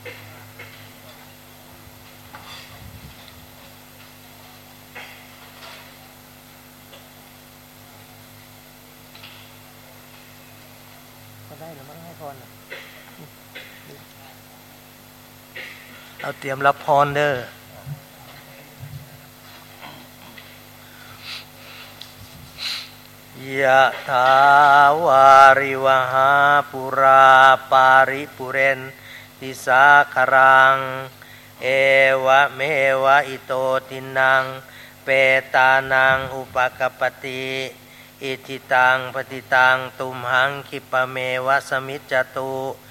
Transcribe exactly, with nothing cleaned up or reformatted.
ก็ได้หรือมั้งให้พรเอาเตรียมรับพรเด้อยะถาวาริวหาปุราปาริปุเรนติสาคารังเอวะเมวะอิโตตินังเปตานังอุปกปปติอิทิตังปฏิตังตุมหังคิปะเมวะสมิจจตุ